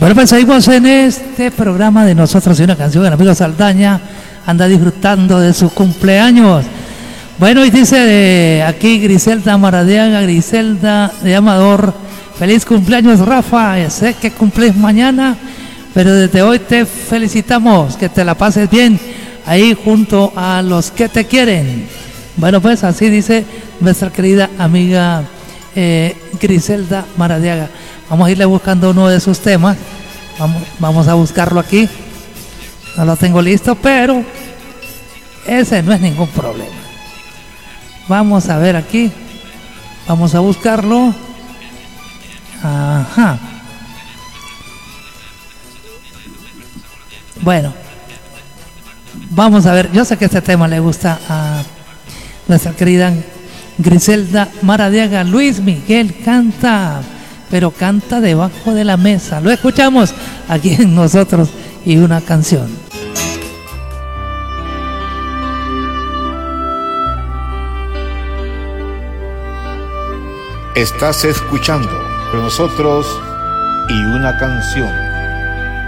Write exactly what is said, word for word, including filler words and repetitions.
Bueno, pues seguimos en este programa de Nosotros y una canción. El amigo Saldaña anda disfrutando de su cumpleaños. Bueno, y dice de aquí Griselda Maradiaga, Griselda de Amador: feliz cumpleaños, Rafa. Sé que cumples mañana, pero desde hoy te felicitamos, que te la pases bien ahí junto a los que te quieren. Bueno, pues así dice nuestra querida amiga eh, Griselda Maradiaga. Vamos a irle buscando uno de sus temas. Vamos, vamos a buscarlo aquí. No lo tengo listo, pero ese no es ningún problema. Vamos a ver aquí. Vamos a buscarlo. Ajá. Bueno, vamos a ver. Yo sé que este tema le gusta a nuestra querida Griselda Maradiaga. Luis Miguel canta, pero canta debajo de la mesa. Lo escuchamos aquí en Nosotros y una canción. Estás escuchando Nosotros y una canción.